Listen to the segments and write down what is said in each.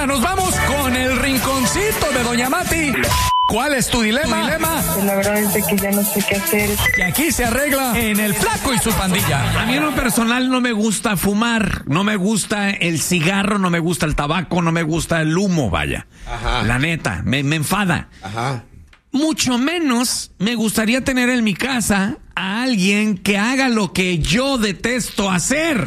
ahora nos vamos con el rinconcito de Doña Mati. ¿Cuál es tu dilema? Pues la verdad es de que ya no sé qué hacer. Y aquí se arregla en El Flaco y su pandilla. A mí en lo personal no me gusta fumar, no me gusta el cigarro, no me gusta el tabaco, no me gusta el humo, vaya. Ajá. La neta, me enfada. Ajá. Mucho menos me gustaría tener en mi casa a alguien que haga lo que yo detesto hacer.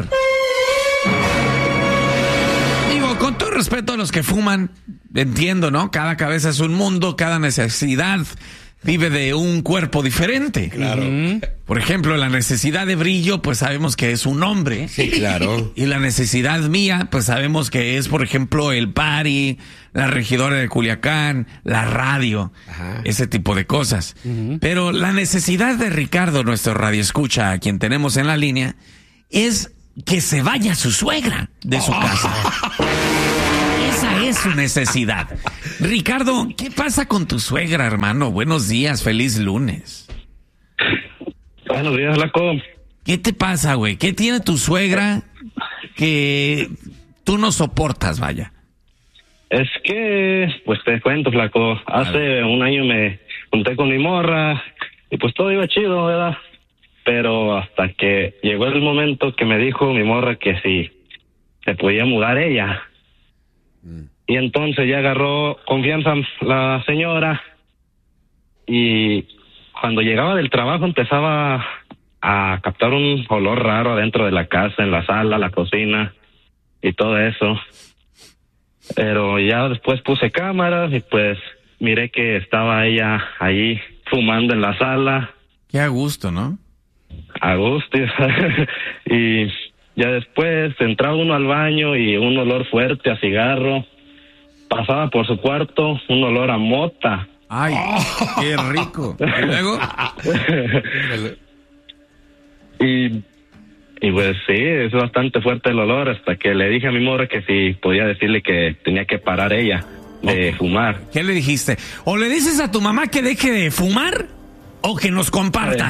Digo, con todo respeto a los que fuman, entiendo, ¿no? Cada cabeza es un mundo, cada necesidad vive de un cuerpo diferente. Claro. Por ejemplo, la necesidad de brillo, pues sabemos que es un hombre. Sí, claro. Y la necesidad mía, pues sabemos que es, por ejemplo, el party, la regidora de Culiacán, la radio, Ajá. ese tipo de cosas. Pero la necesidad de Ricardo, nuestro radioescucha, a quien tenemos en la línea, es que se vaya su suegra de su casa. Esa es su necesidad. Ricardo, ¿qué pasa con tu suegra, hermano? Buenos días, feliz lunes. Buenos días, Flaco. ¿Qué te pasa, güey? ¿Qué tiene tu suegra que tú no soportas, vaya? Es que, pues te cuento, Flaco. Hace un año me junté con mi morra y pues todo iba chido, ¿verdad? Pero hasta que llegó el momento que me dijo mi morra que si se podía mudar ella. Y entonces ya agarró confianza la señora y cuando llegaba del trabajo empezaba a captar un olor raro adentro de la casa, en la sala, la cocina y todo eso. Pero ya después puse cámaras y pues miré que estaba ella ahí fumando en la sala. Qué a gusto, ¿no? A gusto. Y ya después entraba uno al baño y un olor fuerte a cigarro. Pasaba por su cuarto un olor a mota. Ay, qué rico. ¿Y luego? y pues sí, es bastante fuerte el olor hasta que le dije a mi morra que si podía decirle que tenía que parar ella de fumar. ¿Qué le dijiste? ¿O le dices a tu mamá que deje de fumar o que nos comparta?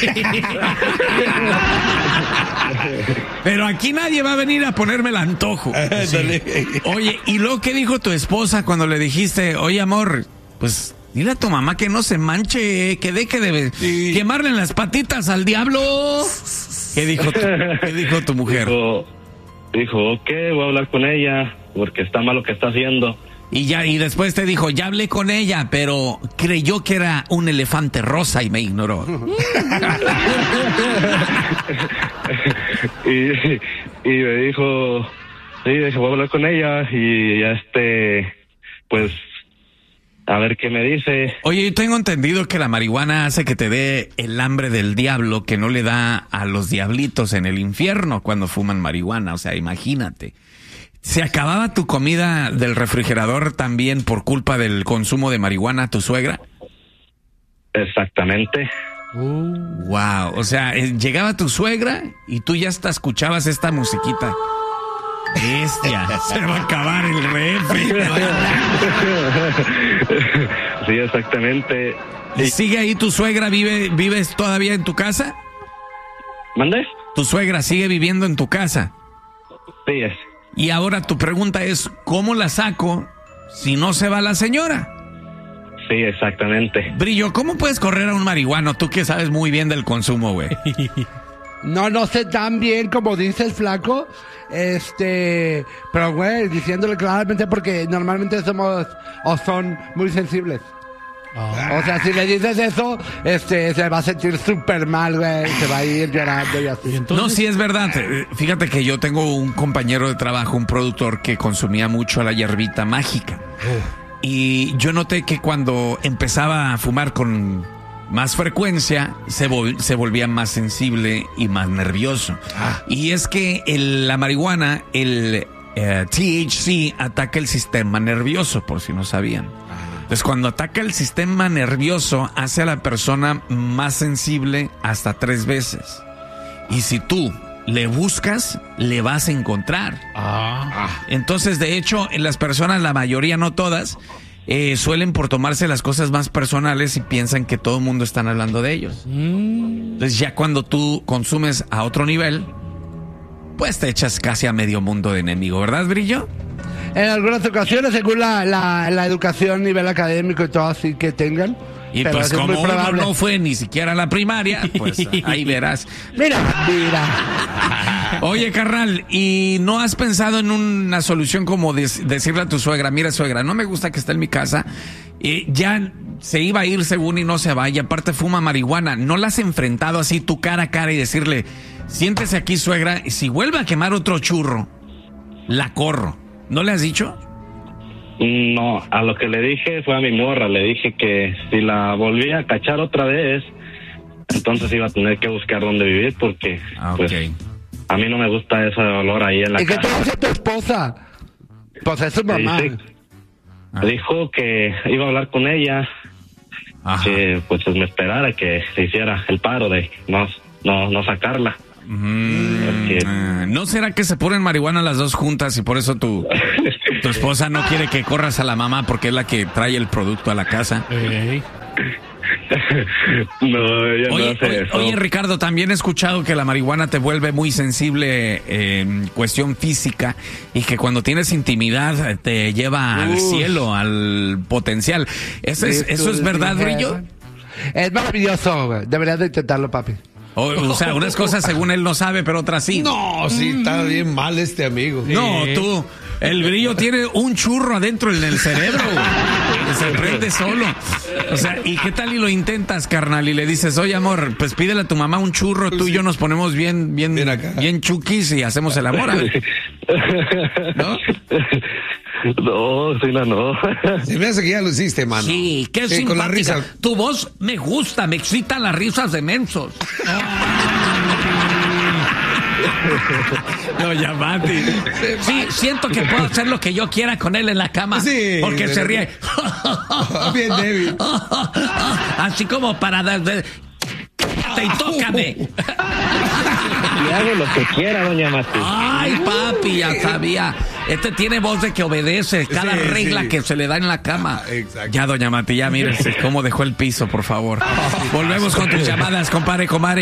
Pero aquí nadie va a venir a ponerme el antojo. Sí. Oye, ¿y luego qué dijo tu esposa cuando le dijiste, oye, amor, pues dile a tu mamá que no se manche, que deje de quemarle las patitas al diablo? ¿Qué dijo tu mujer? Dijo, ok, voy a hablar con ella porque está mal lo que está haciendo. Y después te dijo, ya hablé con ella, pero creyó que era un elefante rosa y me ignoró. y me dijo, sí, dije, voy a hablar con ella y pues, a ver qué me dice. Oye, yo tengo entendido que la marihuana hace que te dé el hambre del diablo que no le da a los diablitos en el infierno cuando fuman marihuana, o sea, imagínate. ¿Se acababa tu comida del refrigerador también por culpa del consumo de marihuana tu suegra? Exactamente. Wow, o sea, llegaba tu suegra y tú ya hasta escuchabas esta musiquita. Bestia, se va a acabar el refri. Sí, exactamente. ¿Y sigue ahí tu suegra? ¿Vives todavía en tu casa? ¿Mande? ¿Tu suegra sigue viviendo en tu casa? Sí, es. Y ahora tu pregunta es, ¿cómo la saco si no se va la señora? Sí, exactamente. Brillo, ¿cómo puedes correr a un marihuano? Tú que sabes muy bien del consumo, güey. No sé tan bien como dice el Flaco, pero güey, diciéndole claramente porque normalmente somos o son muy sensibles. O sea, si le dices eso, se va a sentir súper mal, güey, se va a ir llorando y así. No, sí es verdad. Fíjate que yo tengo un compañero de trabajo, un productor que consumía mucho la hierbita mágica. Y yo noté que cuando empezaba a fumar con más frecuencia, se volvía más sensible y más nervioso. Y es que la marihuana, el THC, ataca el sistema nervioso, por si no sabían. Entonces, cuando ataca el sistema nervioso, hace a la persona más sensible hasta 3 veces. Y si tú le buscas, le vas a encontrar. Entonces, de hecho, en las personas, la mayoría, no todas, suelen por tomarse las cosas más personales y piensan que todo el mundo está hablando de ellos. Entonces, ya cuando tú consumes a otro nivel, pues te echas casi a medio mundo de enemigo, ¿verdad, Brillo? En algunas ocasiones, según la educación, nivel académico y todo así que tengan. Y Pero pues es como muy uno probable. no fue ni siquiera a la primaria, pues ahí verás. Mira. Oye, carnal, ¿y no has pensado en una solución como decirle a tu suegra, mira, suegra, no me gusta que esté en mi casa, ya se iba a ir según y no se va, y aparte fuma marihuana? ¿No la has enfrentado así tu cara a cara y decirle, siéntese aquí, suegra, y si vuelve a quemar otro churro, la corro? ¿No le has dicho? No, a lo que le dije fue a mi morra, le dije que si la volvía a cachar otra vez, entonces iba a tener que buscar dónde vivir porque pues, a mí no me gusta ese olor ahí en la ¿Y qué casa. te dice tu esposa? Pues es su mamá. Dijo que iba a hablar con ella, que pues me esperara que se hiciera el paro de no sacarla. ¿No será que se ponen marihuana las dos juntas y por eso tu esposa no quiere que corras a la mamá porque es la que trae el producto a la casa? No, ella no hace eso. Oye, Ricardo, también he escuchado que la marihuana te vuelve muy sensible en cuestión física y que cuando tienes intimidad te lleva al cielo, al potencial. ¿Eso es verdad, Brillo? Es maravilloso, güey. Deberías de intentarlo, papi. O sea, unas cosas según él no sabe, pero otras sí. No, sí, está bien mal este amigo. No, tú, el Brillo tiene un churro adentro en el cerebro, que se prende solo. O sea, ¿y qué tal y lo intentas, carnal? Y le dices, oye, amor, pues pídele a tu mamá un churro, tú y yo nos ponemos bien chuquis y hacemos el amor. ¿No? No, sí, no. Se me hace que ya lo hiciste, mano. Sí, qué simpática. Con la risa. Tu voz me gusta, me excitan las risas de mensos. No, Yamati. Sí, siento que puedo hacer lo que yo quiera con él en la cama. Sí, porque se ríe. Bien débil. Así como para y tócame. Y hago lo que quiera, doña Mati. Ay, papi, ya sabía. Este tiene voz de que obedece cada regla que se le da en la cama. Exacto. Ya, doña Mati, ya mírese cómo dejó el piso, por favor. Volvemos con tus llamadas, compadre, comadre.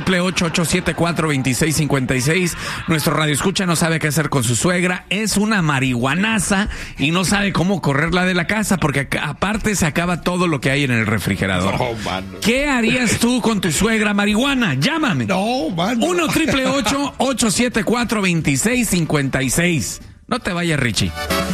1-888-874-2656. Nuestro radio escucha no sabe qué hacer con su suegra. Es una marihuanaza y no sabe cómo correrla de la casa porque aparte se acaba todo lo que hay en el refrigerador. No, mano. ¿Qué harías tú con tu suegra marihuana? Llámame. No, mano. 1-888-874-2656. No te vayas, Richie.